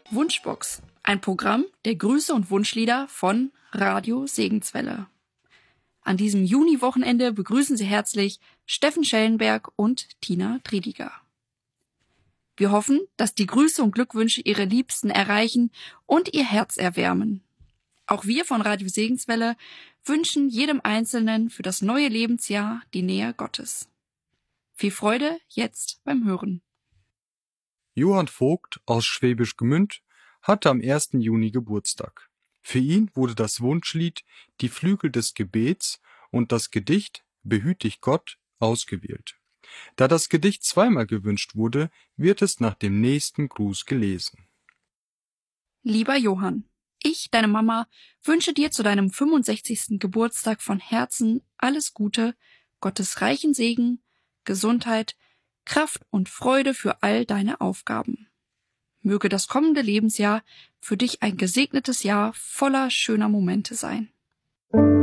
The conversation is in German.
Wunschbox, ein Programm der Grüße und Wunschlieder von Radio Segenswelle. An diesem Juni-Wochenende begrüßen Sie herzlich Steffen Schellenberg und Tina Triediger. Wir hoffen, dass die Grüße und Glückwünsche Ihre Liebsten erreichen und Ihr Herz erwärmen. Auch wir von Radio Segenswelle wünschen jedem Einzelnen für das neue Lebensjahr die Nähe Gottes. Viel Freude jetzt beim Hören. Johann Vogt aus Schwäbisch Gmünd hatte am 1. Juni Geburtstag. Für ihn wurde das Wunschlied Die Flügel des Gebets und das Gedicht Behüt dich Gott ausgewählt. Da das Gedicht zweimal gewünscht wurde, wird es nach dem nächsten Gruß gelesen. Lieber Johann, ich, deine Mama, wünsche dir zu deinem 65. Geburtstag von Herzen alles Gute, Gottes reichen Segen, Gesundheit, Kraft und Freude für all deine Aufgaben. Möge das kommende Lebensjahr für dich ein gesegnetes Jahr voller schöner Momente sein.